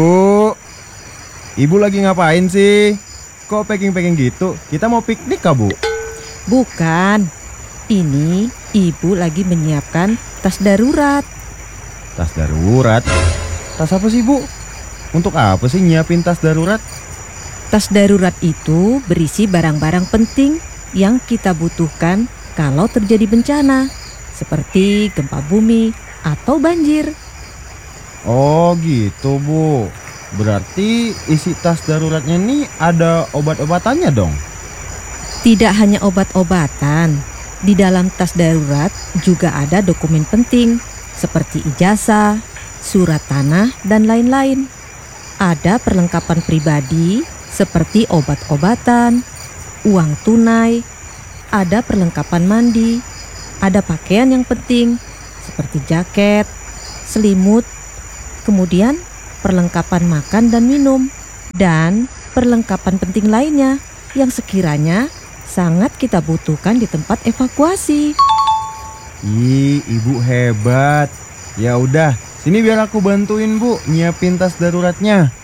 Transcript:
Bu, ibu lagi ngapain sih? Kok packing-packing gitu? Kita mau piknik kah, Bu? Bukan, ini ibu lagi menyiapkan tas darurat. Tas darurat? Tas apa sih, Bu? Untuk apa sih nyiapin tas darurat? Tas darurat itu berisi barang-barang penting yang kita butuhkan kalau terjadi bencana, seperti gempa bumi atau banjir. Oh gitu, Bu. Berarti isi tas daruratnya nih ada obat-obatannya dong? Tidak hanya obat-obatan, di dalam tas darurat juga ada dokumen penting seperti ijazah, surat tanah, dan lain-lain. Ada perlengkapan pribadi seperti obat-obatan, uang tunai, ada perlengkapan mandi, ada pakaian yang penting seperti jaket, selimut, kemudian perlengkapan makan dan minum, dan perlengkapan penting lainnya yang sekiranya sangat kita butuhkan di tempat evakuasi. Ih, ibu hebat. Ya udah, sini biar aku bantuin, Bu, nyiapin tas daruratnya.